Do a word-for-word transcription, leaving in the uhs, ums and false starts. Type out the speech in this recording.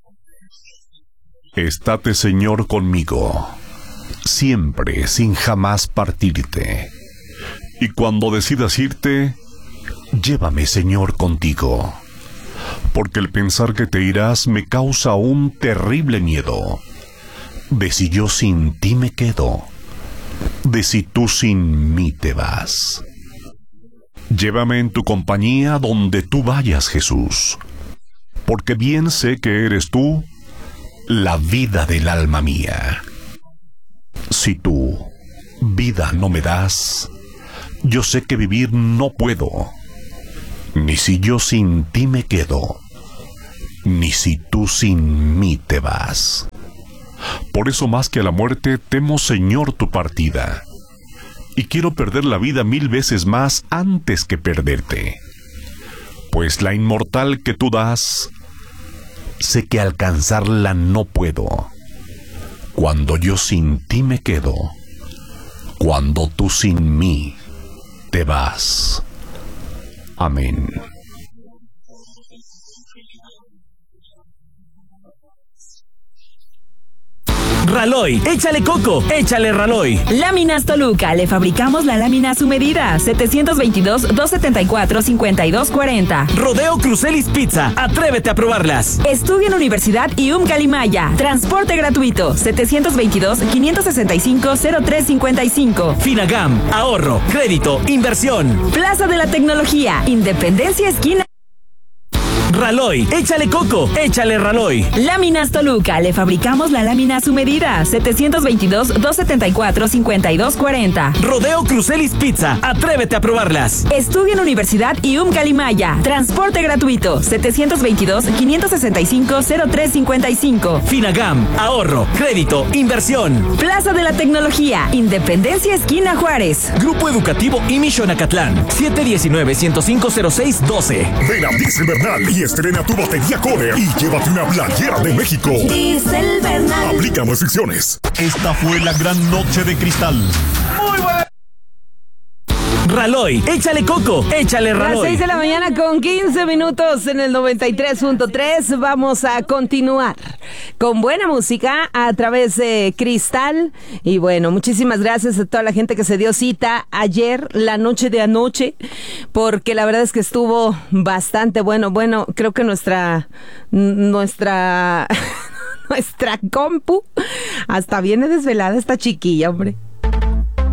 Estate, Señor, conmigo, siempre, sin jamás partirte. Y cuando decidas irte, llévame, Señor, contigo, porque el pensar que te irás me causa un terrible miedo, de si yo sin ti me quedo, de si tú sin mí te vas. Llévame en tu compañía donde tú vayas, Jesús, porque bien sé que eres tú la vida del alma mía. Si tú vida no me das, yo sé que vivir no puedo, ni si yo sin ti me quedo, ni si tú sin mí te vas. Por eso más que a la muerte temo, Señor, tu partida, y quiero perder la vida mil veces más antes que perderte, pues la inmortal que tú das, sé que alcanzarla no puedo, cuando yo sin ti me quedo, cuando tú sin mí te vas. Amén. Raloy, échale coco, échale Raloy. Láminas Toluca, le fabricamos la lámina a su medida. setecientos veintidós, doscientos setenta y cuatro, cincuenta y dos cuarenta. Rodeo Crucelis Pizza, atrévete a probarlas. Estudio en Universidad I U M Calimaya. Transporte gratuito. setecientos veintidós, quinientos sesenta y cinco, cero tres cincuenta y cinco. Finagam, ahorro, crédito, inversión. Plaza de la Tecnología, Independencia esquina. Raloy, échale coco, échale Raloy. Láminas Toluca, le fabricamos la lámina a su medida. setecientos veintidós, doscientos setenta y cuatro, cincuenta y dos cuarenta. Rodeo Crucelis Pizza, atrévete a probarlas. Estudio en Universidad I U M Calimaya. Transporte gratuito. setecientos veintidós, quinientos sesenta y cinco, cero tres cincuenta y cinco. Finagam, ahorro, crédito, inversión. Plaza de la Tecnología, Independencia esquina Juárez. Grupo Educativo I M I Xonacatlán, siete uno nueve, uno cero cinco, cero seis uno dos. Ven a Diesel Bernal y estrena tu batería Kohler y llévate una playera de México. Diesel Bernal. Aplican restricciones. Esta fue la gran noche de cristal. Muy buena. Raloy, échale coco, échale Raloy. Las seis de la mañana con quince minutos en el noventa y tres punto tres. Vamos a continuar con buena música a través de Cristal. Y bueno, muchísimas gracias a toda la gente que se dio cita ayer, la noche de anoche, porque la verdad es que estuvo bastante bueno. Bueno, creo que nuestra, nuestra, nuestra compu hasta viene desvelada esta chiquilla, hombre.